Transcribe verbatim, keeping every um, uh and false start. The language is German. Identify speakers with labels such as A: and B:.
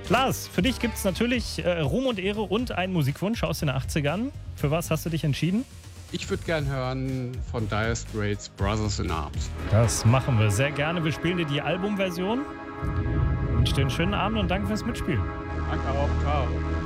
A: Lars, für dich gibt es natürlich äh, Ruhm und Ehre und einen Musikwunsch aus den achtzigern. Für was hast du dich entschieden?
B: Ich würde gern hören von Dire Straits Brothers in Arms.
A: Das machen wir sehr gerne. Wir spielen dir die Albumversion. Ich wünsche dir einen schönen Abend und danke fürs Mitspielen.
B: Danke auch. Ciao.